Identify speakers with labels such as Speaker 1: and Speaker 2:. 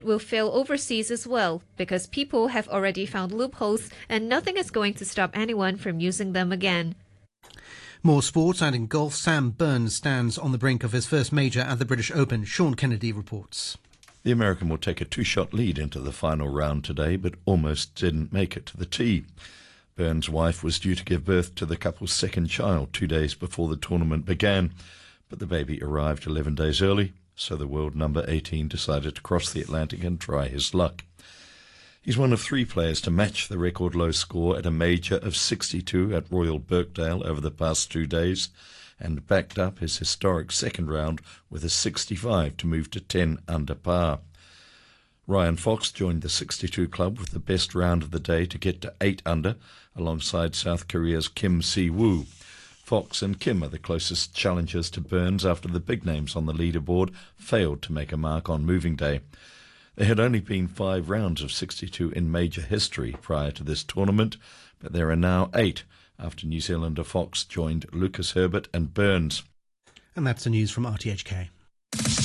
Speaker 1: will fail overseas as well because people have already found loopholes and nothing is going to stop anyone from using them again.
Speaker 2: More sports, and in golf, Sam Burns stands on the brink of his first major at the British Open. Sean Kennedy reports.
Speaker 3: The American will take a two-shot lead into the final round today, but almost didn't make it to the tee. Burns' wife was due to give birth to the couple's second child 2 days before the tournament began, but the baby arrived 11 days early, so the world number 18 decided to cross the Atlantic and try his luck. He's one of 3 players to match the record low score at a major of 62 at Royal Birkdale over the past 2 days, and backed up his historic second round with a 65 to move to 10 under par. Ryan Fox joined the 62 club with the best round of the day to get to 8 under, alongside South Korea's Kim Si-woo. Fox and Kim are the closest challengers to Burns after the big names on the leaderboard failed to make a mark on moving day. There had only been 5 rounds of 62 in major history prior to this tournament, but there are now 8 after New Zealander Fox joined Lucas Herbert and Burns.
Speaker 2: And that's the news from RTHK.